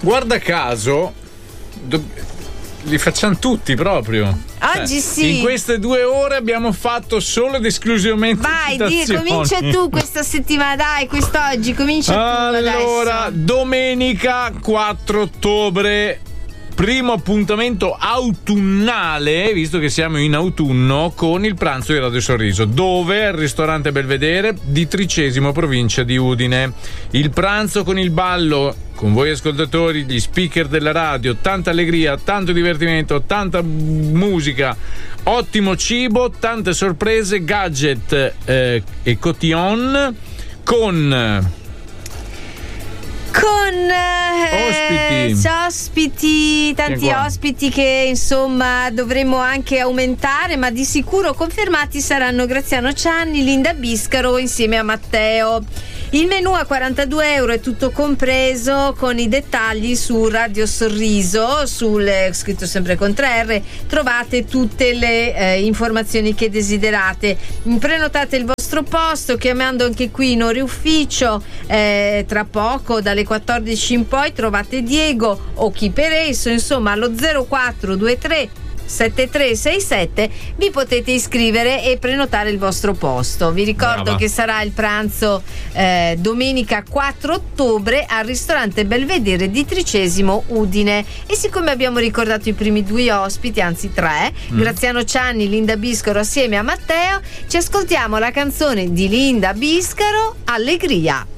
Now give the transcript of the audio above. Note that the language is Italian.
Guarda caso, li facciamo tutti proprio. Oggi sì. In queste 2 ore abbiamo fatto solo ed esclusivamente Vai, comincia tu questa settimana, dai, quest'oggi, comincia tu Allora, adesso. domenica 4 ottobre, primo appuntamento autunnale, visto che siamo in autunno, con il pranzo di Radio Sorriso. Dove? Al ristorante Belvedere di Tricesimo, provincia di Udine. Il pranzo con il ballo, con voi ascoltatori, gli speaker della radio, tanta allegria, tanto divertimento, tanta musica, ottimo cibo, tante sorprese, gadget e cotillon con ospiti, tanti ospiti che insomma dovremo anche aumentare, ma di sicuro confermati saranno Graziano Cianni, Linda Biscaro insieme a Matteo. Il menù a €42 è tutto compreso, con i dettagli su Radio Sorriso, scritto sempre con 3R, trovate tutte le informazioni che desiderate. Prenotate il vostro posto chiamando anche qui in ore ufficio, tra poco dalle 14 in poi trovate Diego o chi per esso, insomma allo 0423 7367 vi potete iscrivere e prenotare il vostro posto. Vi ricordo che sarà il pranzo domenica 4 ottobre al ristorante Belvedere di Tricesimo, Udine. E siccome abbiamo ricordato i primi 2 ospiti, anzi 3, Graziano Cianni, Linda Biscaro assieme a Matteo, ci ascoltiamo la canzone di Linda Biscaro, Allegria.